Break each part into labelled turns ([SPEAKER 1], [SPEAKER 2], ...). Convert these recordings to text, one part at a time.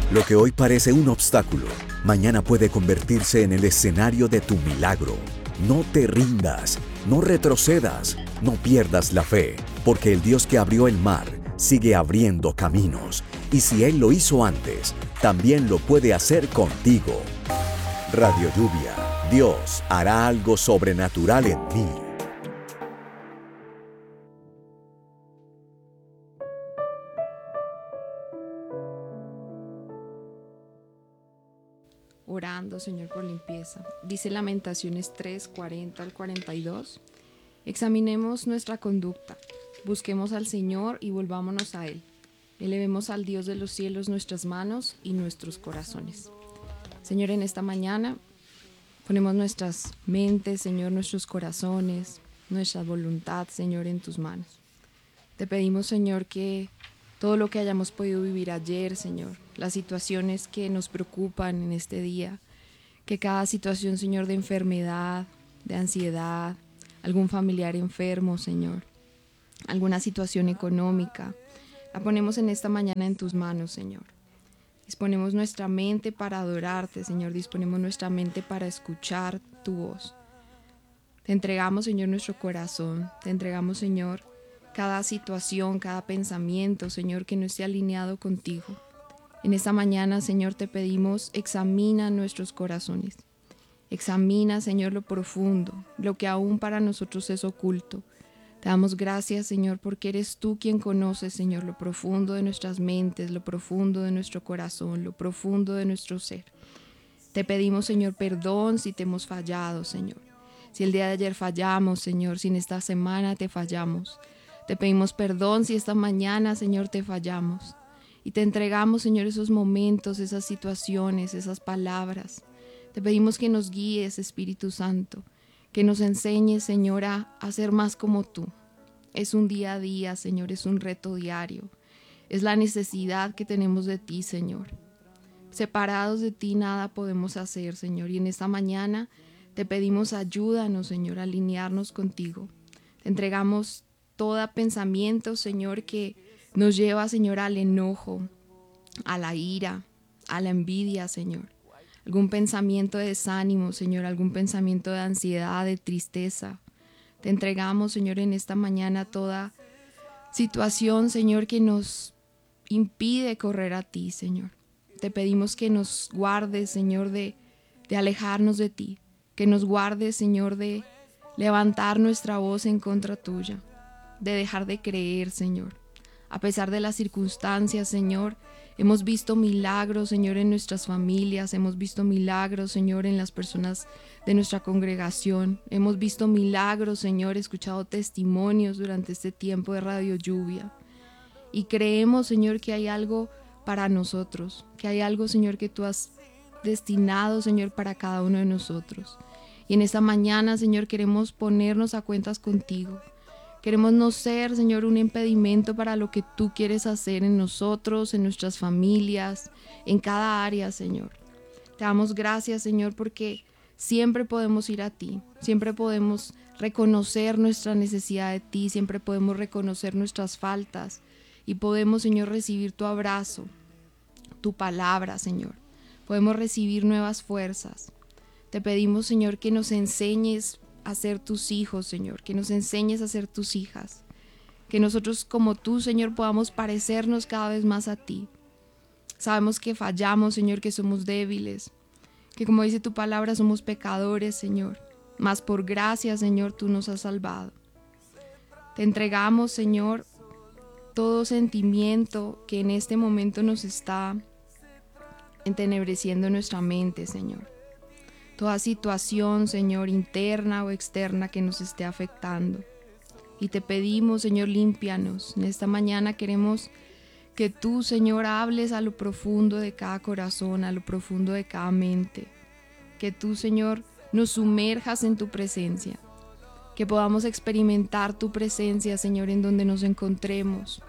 [SPEAKER 1] Lo que hoy parece un obstáculo, mañana puede convertirse en el escenario de tu milagro. No te rindas, no retrocedas, no pierdas la fe, porque el Dios que abrió el mar sigue abriendo caminos. Y si Él lo hizo antes, también lo puede hacer contigo. Radio Lluvia, Dios hará algo sobrenatural en mí.
[SPEAKER 2] Orando, Señor, por limpieza. Dice Lamentaciones 3, 40 al 42. Examinemos nuestra conducta, busquemos al Señor y volvámonos a Él. Elevemos al Dios de los cielos nuestras manos y nuestros corazones. Señor, en esta mañana ponemos nuestras mentes, Señor, nuestros corazones, nuestra voluntad, Señor, en tus manos. Te pedimos, Señor, que todo lo que hayamos podido vivir ayer, Señor, las situaciones que nos preocupan en este día, que cada situación, Señor, de enfermedad, de ansiedad, algún familiar enfermo, Señor, alguna situación económica, la ponemos en esta mañana en tus manos, Señor. Disponemos nuestra mente para adorarte, Señor, disponemos nuestra mente para escuchar tu voz. Te entregamos, Señor, nuestro corazón, te entregamos, Señor, cada situación, cada pensamiento, Señor, que no esté alineado contigo. En esta mañana, Señor, te pedimos, examina nuestros corazones. Examina, Señor, lo profundo, lo que aún para nosotros es oculto. Te damos gracias, Señor, porque eres tú quien conoces, Señor, lo profundo de nuestras mentes, lo profundo de nuestro corazón, lo profundo de nuestro ser. Te pedimos, Señor, perdón si te hemos fallado, Señor. Si el día de ayer fallamos, Señor, si en esta semana te fallamos. Te pedimos perdón si esta mañana, Señor, te fallamos. Y te entregamos, Señor, esos momentos, esas situaciones, esas palabras. Te pedimos que nos guíes, Espíritu Santo, que nos enseñes, Señor, a ser más como tú. Es un día a día, Señor, es un reto diario. Es la necesidad que tenemos de ti, Señor. Separados de ti nada podemos hacer, Señor. Y en esta mañana te pedimos ayúdanos, Señor, a alinearnos contigo. Te entregamos todo pensamiento, Señor, que nos lleva, Señor, al enojo, a la ira, a la envidia, Señor. Algún pensamiento de desánimo, Señor, algún pensamiento de ansiedad, de tristeza. Te entregamos, Señor, en esta mañana toda situación, Señor, que nos impide correr a ti, Señor. Te pedimos que nos guardes, Señor, de alejarnos de ti. Que nos guardes, Señor, de levantar nuestra voz en contra tuya. De dejar de creer, Señor. A pesar de las circunstancias, Señor, hemos visto milagros, Señor, en nuestras familias. Hemos visto milagros, Señor, en las personas de nuestra congregación. Hemos visto milagros, Señor, escuchado testimonios durante este tiempo de Radio Lluvia. Y creemos, Señor, que hay algo para nosotros. Que hay algo, Señor, que tú has destinado, Señor, para cada uno de nosotros. Y en esta mañana, Señor, queremos ponernos a cuentas contigo. Queremos no ser, Señor, un impedimento para lo que tú quieres hacer en nosotros, en nuestras familias, en cada área, Señor. Te damos gracias, Señor, porque siempre podemos ir a ti, siempre podemos reconocer nuestra necesidad de ti, siempre podemos reconocer nuestras faltas y podemos, Señor, recibir tu abrazo, tu palabra, Señor. Podemos recibir nuevas fuerzas. Te pedimos, Señor, que nos enseñes a ser tus hijos, Señor, que nos enseñes a ser tus hijas, que nosotros como tú, Señor, podamos parecernos cada vez más a ti. Sabemos que fallamos, Señor, que somos débiles, que como dice tu palabra somos pecadores, Señor, mas por gracia, Señor, tú nos has salvado. Te entregamos, Señor, todo sentimiento que en este momento nos está entenebreciendo nuestra mente, Señor. Toda situación, Señor, interna o externa que nos esté afectando. Y te pedimos, Señor, límpianos. En esta mañana queremos que tú, Señor, hables a lo profundo de cada corazón, a lo profundo de cada mente. Que tú, Señor, nos sumerjas en tu presencia. Que podamos experimentar tu presencia, Señor, en donde nos encontremos.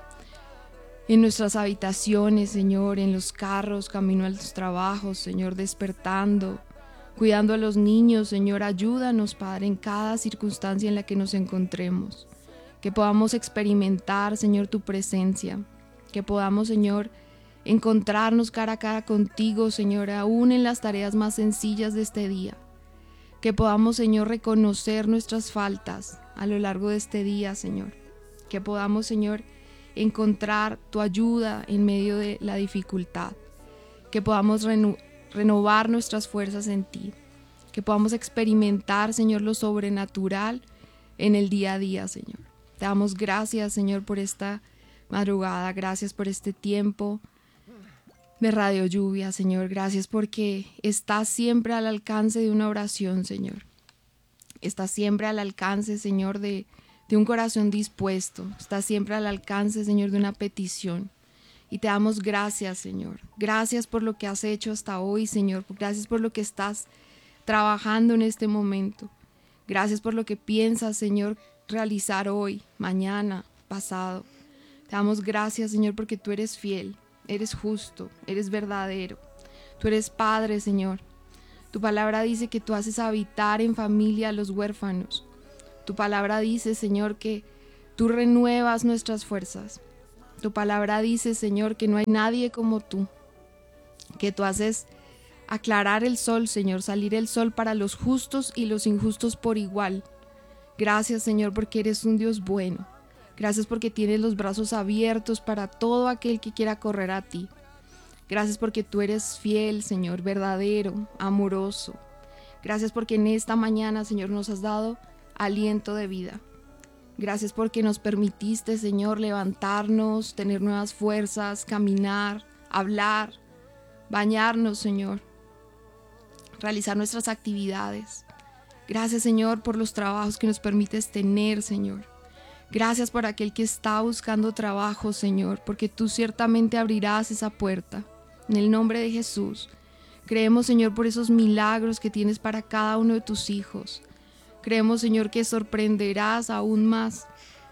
[SPEAKER 2] En nuestras habitaciones, Señor, en los carros, camino a los trabajos, Señor, despertando. Cuidando a los niños, Señor, ayúdanos, Padre, en cada circunstancia en la que nos encontremos. Que podamos experimentar, Señor, tu presencia. Que podamos, Señor, encontrarnos cara a cara contigo, Señor, aún en las tareas más sencillas de este día. Que podamos, Señor, reconocer nuestras faltas a lo largo de este día, Señor. Que podamos, Señor, encontrar tu ayuda en medio de la dificultad. Que podamos renovar nuestras fuerzas en ti. Que podamos experimentar, Señor, lo sobrenatural en el día a día, Señor. Te damos gracias, Señor, por esta madrugada. Gracias por este tiempo de Radio Lluvia, Señor. Gracias porque estás siempre al alcance de una oración, Señor. Estás siempre al alcance, Señor, de un corazón dispuesto. Estás siempre al alcance, Señor, de una petición. Y te damos gracias, Señor. Gracias por lo que has hecho hasta hoy, Señor. Gracias por lo que estás trabajando en este momento. Gracias por lo que piensas, Señor, realizar hoy, mañana, pasado. Te damos gracias, Señor, porque tú eres fiel, eres justo, eres verdadero. Tú eres Padre, Señor. Tu palabra dice que tú haces habitar en familia a los huérfanos. Tu palabra dice, Señor, que tú renuevas nuestras fuerzas. Tu palabra dice, Señor, que no hay nadie como tú, que tú haces aclarar el sol, Señor, salir el sol para los justos y los injustos por igual. Gracias, Señor, porque eres un Dios bueno. Gracias porque tienes los brazos abiertos para todo aquel que quiera correr a ti. Gracias porque tú eres fiel, Señor, verdadero, amoroso. Gracias porque en esta mañana, Señor, nos has dado aliento de vida. Gracias porque nos permitiste, Señor, levantarnos, tener nuevas fuerzas, caminar, hablar, bañarnos, Señor, realizar nuestras actividades. Gracias, Señor, por los trabajos que nos permites tener, Señor. Gracias por aquel que está buscando trabajo, Señor, porque tú ciertamente abrirás esa puerta. En el nombre de Jesús, creemos, Señor, por esos milagros que tienes para cada uno de tus hijos. Creemos, Señor, que sorprenderás aún más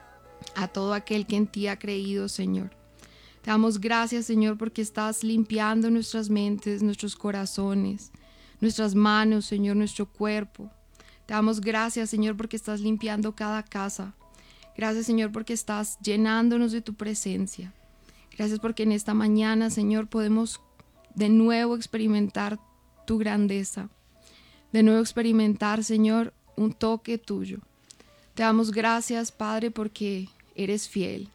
[SPEAKER 2] a todo aquel que en ti ha creído, Señor. Te damos gracias, Señor, porque estás limpiando nuestras mentes, nuestros corazones, nuestras manos, Señor, nuestro cuerpo. Te damos gracias, Señor, porque estás limpiando cada casa. Gracias, Señor, porque estás llenándonos de tu presencia. Gracias porque en esta mañana, Señor, podemos de nuevo experimentar tu grandeza. De nuevo experimentar, Señor, un toque tuyo. Te damos gracias, Padre, porque eres fiel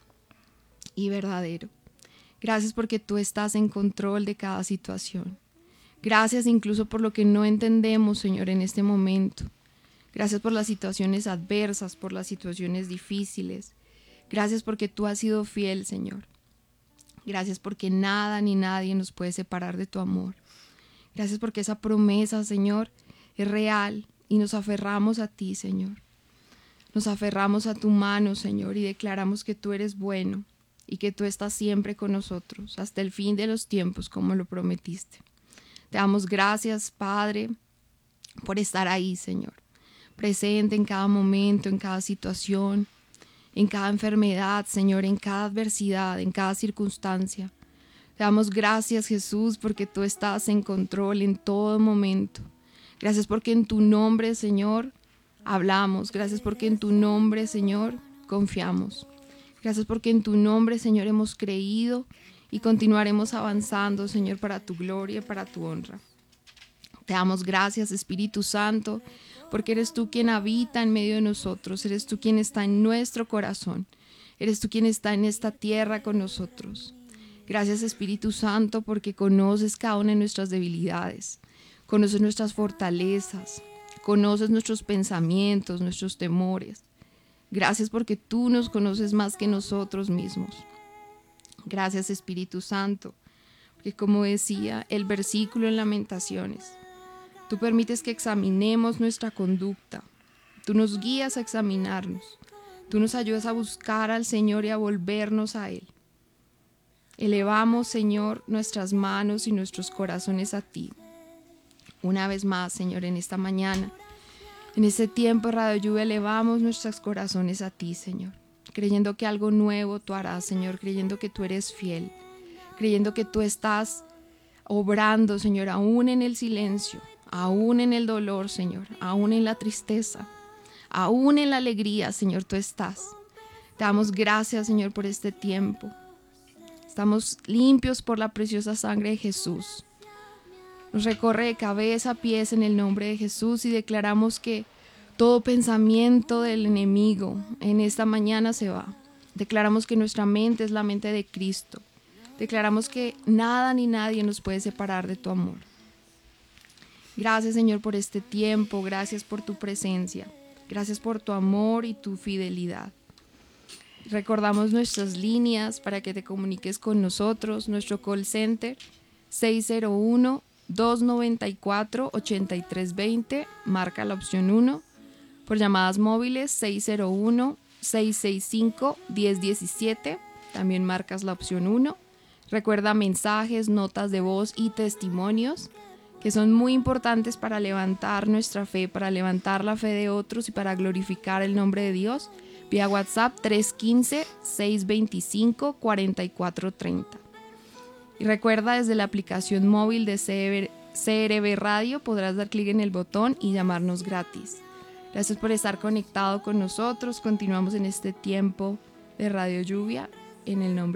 [SPEAKER 2] y verdadero. Gracias porque tú estás en control de cada situación. Gracias incluso por lo que no entendemos, Señor, en este momento. Gracias por las situaciones adversas, por las situaciones difíciles. Gracias porque tú has sido fiel, Señor. Gracias porque nada ni nadie nos puede separar de tu amor. Gracias porque esa promesa, Señor, es real y nos aferramos a ti, Señor. Nos aferramos a tu mano, Señor, y declaramos que tú eres bueno y que tú estás siempre con nosotros hasta el fin de los tiempos, como lo prometiste. Te damos gracias, Padre, por estar ahí, Señor, presente en cada momento, en cada situación, en cada enfermedad, Señor, en cada adversidad, en cada circunstancia. Te damos gracias, Jesús, porque tú estás en control en todo momento. Gracias porque en tu nombre, Señor, hablamos. Gracias porque en tu nombre, Señor, confiamos. Gracias porque en tu nombre, Señor, hemos creído y continuaremos avanzando, Señor, para tu gloria y para tu honra. Te damos gracias, Espíritu Santo, porque eres tú quien habita en medio de nosotros, eres tú quien está en nuestro corazón, eres tú quien está en esta tierra con nosotros. Gracias, Espíritu Santo, porque conoces cada una de nuestras debilidades, conoces nuestras fortalezas, conoces nuestros pensamientos, nuestros temores. Gracias porque tú nos conoces más que nosotros mismos. Gracias, Espíritu Santo, porque como decía el versículo en Lamentaciones, tú permites que examinemos nuestra conducta. Tú nos guías a examinarnos. Tú nos ayudas a buscar al Señor y a volvernos a Él. Elevamos, Señor, nuestras manos y nuestros corazones a ti. Una vez más, Señor, en esta mañana, en este tiempo de Radio Lluvia, elevamos nuestros corazones a ti, Señor, creyendo que algo nuevo tú harás, Señor, creyendo que tú eres fiel, creyendo que tú estás obrando, Señor, aún en el silencio, aún en el dolor, Señor, aún en la tristeza, aún en la alegría, Señor, tú estás. Te damos gracias, Señor, por este tiempo. Estamos limpios por la preciosa sangre de Jesús. Nos recorre de cabeza a pies en el nombre de Jesús y declaramos que todo pensamiento del enemigo en esta mañana se va. Declaramos que nuestra mente es la mente de Cristo. Declaramos que nada ni nadie nos puede separar de tu amor. Gracias, Señor, por este tiempo. Gracias por tu presencia. Gracias por tu amor y tu fidelidad. Recordamos nuestras líneas para que te comuniques con nosotros. Nuestro call center 601-294-8320. Marca la opción 1. Por llamadas móviles 601-665-1017. También marcas la opción 1. Recuerda mensajes, notas de voz y testimonios que son muy importantes para levantar nuestra fe, para levantar la fe de otros y para glorificar el nombre de Dios. Vía WhatsApp 315-625-4430. Y recuerda, desde la aplicación móvil de CRB Radio podrás dar clic en el botón y llamarnos gratis. Gracias por estar conectado con nosotros. Continuamos en este tiempo de Radio Lluvia en el nombre